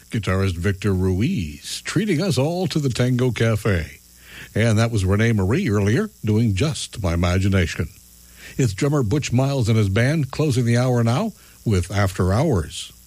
guitarist Victor Ruiz, treating us all to the Tango Cafe. And that was Renee Marie earlier, doing Just My Imagination. It's drummer Butch Miles and his band closing the hour now with After Hours.